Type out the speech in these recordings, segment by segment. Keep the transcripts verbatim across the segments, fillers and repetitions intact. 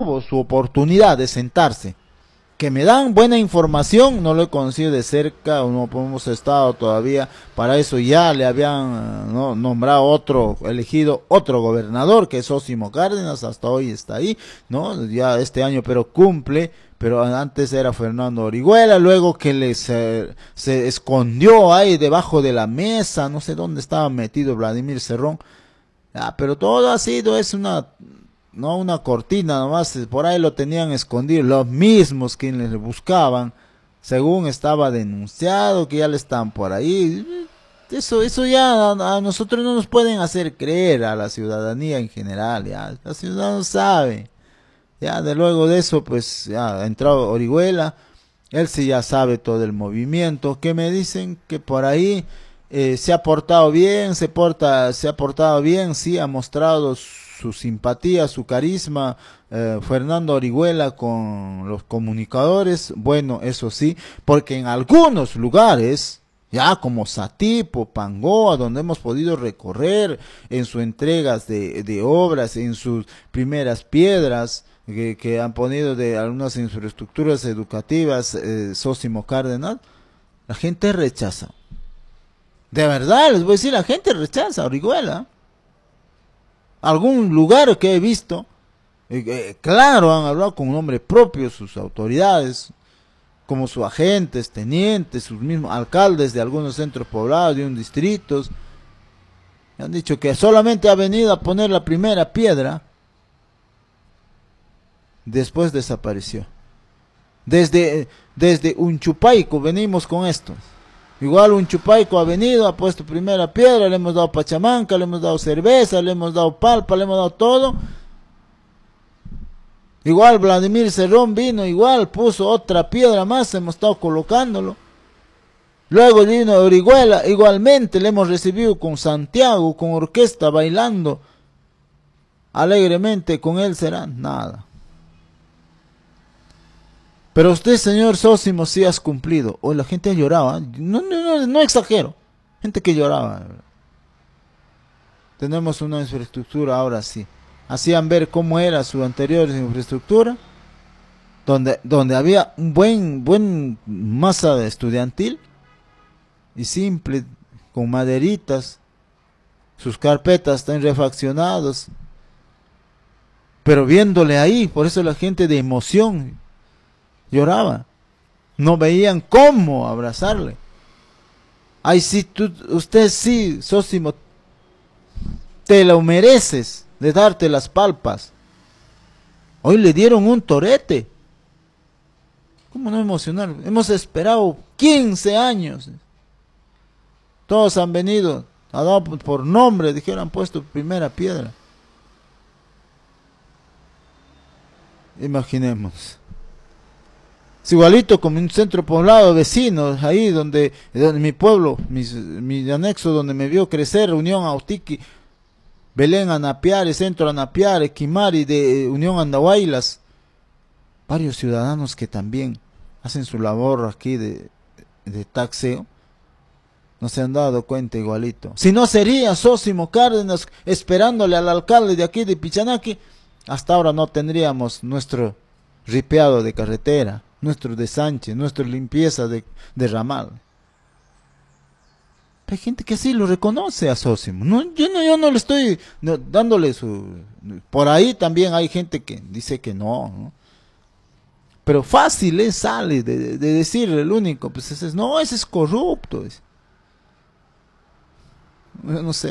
tuvo su oportunidad de sentarse. Que me dan buena información, no lo he conocido de cerca, o no hemos estado todavía, para eso ya le habían ¿no? nombrado otro, elegido otro gobernador, que es Zósimo Cárdenas, hasta hoy está ahí, ¿no? Ya este año, pero cumple, pero antes era Fernando Orihuela, luego que le se, se escondió ahí debajo de la mesa, no sé dónde estaba metido Vladimir Cerrón, ah, pero todo ha sido, es una... no una cortina nomás, por ahí lo tenían escondido, los mismos quienes le buscaban, según estaba denunciado, que ya le están por ahí, eso eso ya a, a nosotros no nos pueden hacer creer, a la ciudadanía en general, ya, la ciudadanía sabe, ya, de luego de eso, pues, ya, ha entrado Orihuela, él sí ya sabe todo el movimiento, que me dicen que por ahí, eh, se ha portado bien, se porta, se ha portado bien, sí, ha mostrado su simpatía, su carisma, eh, Fernando Orihuela con los comunicadores, bueno, eso sí, porque en algunos lugares, ya como Satipo, Pangoa, donde hemos podido recorrer en sus entregas de, de obras, en sus primeras piedras, que, que han ponido de algunas infraestructuras educativas, eh, Zósimo Cárdenas, la gente rechaza. De verdad, les voy a decir, la gente rechaza a Orihuela. Algún lugar que he visto, eh, eh, claro, han hablado con nombre propio sus autoridades, como sus agentes, tenientes, sus mismos alcaldes de algunos centros poblados, de un distritos, han dicho que solamente ha venido a poner la primera piedra, después desapareció. Desde, desde Unchupaico venimos con esto. Igual Unchupaico ha venido, ha puesto primera piedra, le hemos dado pachamanca, le hemos dado cerveza, le hemos dado palpa, le hemos dado todo. Igual Vladimir Cerrón vino, igual puso otra piedra más, hemos estado colocándolo. Luego vino Orihuela, igualmente le hemos recibido con Santiago, con orquesta bailando alegremente, con él será nada. Pero usted, señor Zósimo, sí has cumplido. Hoy la gente lloraba, no, no, no, no exagero, gente que lloraba. Tenemos una infraestructura ahora sí. Hacían ver cómo era su anterior infraestructura, donde, donde había un buen, buen masa estudiantil y simple, con maderitas, sus carpetas están refaccionados, pero viéndole ahí, por eso la gente de emoción lloraba, no veían cómo abrazarle. Ay, sí, tú, usted sí, Zósimo, te lo mereces de darte las palpas. Hoy le dieron un torete. ¿Cómo no emocionar? Hemos esperado quince años. Todos han venido, ha dado por nombre, dijeron, han puesto primera piedra. Imaginemos. Es igualito como un centro poblado vecino, ahí donde, donde mi pueblo, mi, mi anexo donde me vio crecer, Unión Autiqui, Belén Anapiare, Centro Anapiare, Quimari de eh, Unión Andahuaylas. Varios ciudadanos que también hacen su labor aquí de, de taxeo, no se han dado cuenta igualito. Si no sería Zósimo Cárdenas esperándole al alcalde de aquí de Pichanaki, hasta ahora no tendríamos nuestro ripeado de carretera, nuestro desanche, nuestra limpieza de, de ramal. Hay gente que así lo reconoce a Zósimo. No, yo no, yo no le estoy no, dándole su... Por ahí también hay gente que dice que no, ¿no? Pero fácil es, sale de, de decirle el único, pues ese es, no, ese es corrupto. Es. No sé.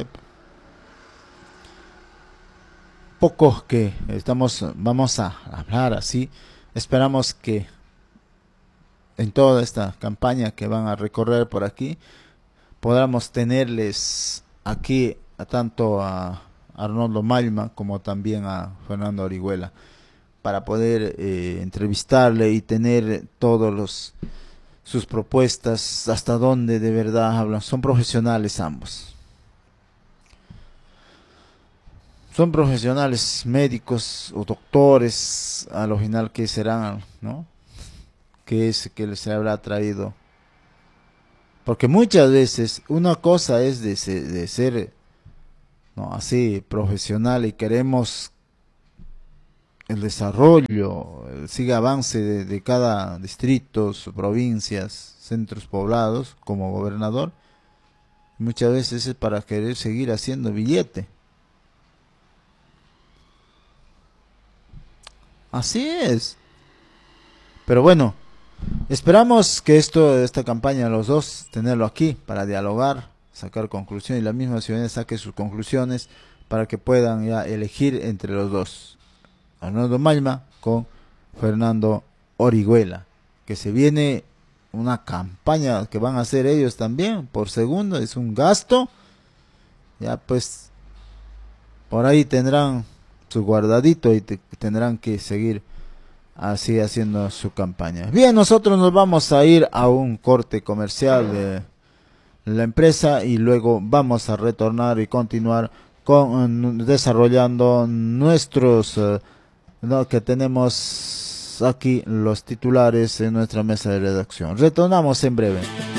Pocos que estamos, vamos a hablar así. Esperamos que en toda esta campaña que van a recorrer por aquí, podamos tenerles aquí a tanto a Arnoldo Malma como también a Fernando Orihuela, para poder eh, entrevistarle y tener todos los sus propuestas, hasta dónde de verdad hablan. Son profesionales ambos. Son profesionales, médicos o doctores, a lo final que serán, ¿no? Que es que les habrá traído. Porque muchas veces una cosa es de ser, de ser ¿no? así profesional y queremos el desarrollo, el sigue avance de, de cada distrito, provincias, centros poblados como gobernador, muchas veces es para querer seguir haciendo billete. Así es. Pero bueno, esperamos que esto, esta campaña, los dos, tenerlo aquí para dialogar, sacar conclusiones y la misma ciudadanía saque sus conclusiones para que puedan ya elegir entre los dos, Arnoldo Maima con Fernando Orihuela, que se viene una campaña que van a hacer ellos también por segundo, es un gasto, ya pues por ahí tendrán su guardadito y te, tendrán que seguir así haciendo su campaña. Bien, nosotros nos vamos a ir a un corte comercial de la empresa y luego vamos a retornar y continuar con desarrollando nuestros uh, no, que tenemos aquí los titulares en nuestra mesa de redacción. Retornamos en breve.